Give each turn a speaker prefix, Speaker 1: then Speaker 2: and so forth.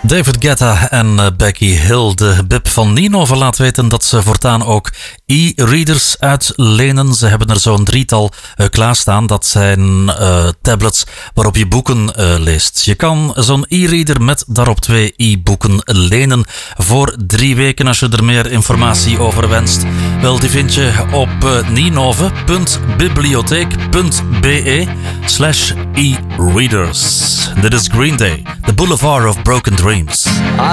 Speaker 1: David Guetta en Becky Hill. De Bib van Ninove laat weten dat ze voortaan ook e-readers uitlenen. Ze hebben er zo'n 3-tal klaarstaan. Dat zijn tablets waarop je boeken leest. Je kan zo'n e-reader met daarop 2 e-boeken lenen voor 3 weken als je er meer informatie over wenst. Wel, die vind je op ninove.bibliotheek.be/e-readers. Dit is Green Day, The Boulevard of Broken Dreams.